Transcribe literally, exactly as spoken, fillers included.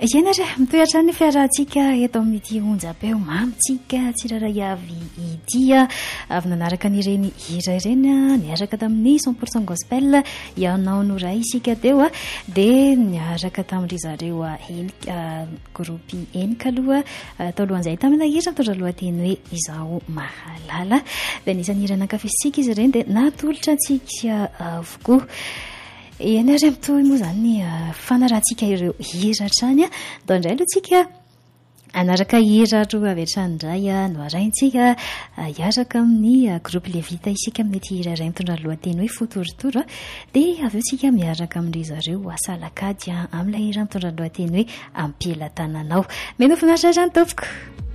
Ianareo mitoetra ny fiarahantsika eto amin'ity onjam-peo mamitsika tsiraray avy ity avy nanaraka n'ireny hira ireny niaraka tamin'ny cent pour cent gospel ianao noray isika teo a dia niaraka tamin'ry zareo enika groupe enika aloha tao alohan'izay tamin'ilay hira mitondra lohateny hoe izaho mahalala dia anisan'ny hira nankafisitsika izy ireny dia natolotra antsika avokoa. Ianareo mitohy moa izany ny fanarahantsika ireo hira hatrany a dao indray aloha tsika anaraka hira roa avy hatrany indray no arahintsika hiaraka amin'ny groupe levita isika amin'ity hira iray mitondra lohateny hoe fotorotoro dia avy eo tsika miaraka amin'ry zareo asalakady amin'ilay hira mitondra lohateny hoe ampela tananao. Meno finaritra hatrany tompoko.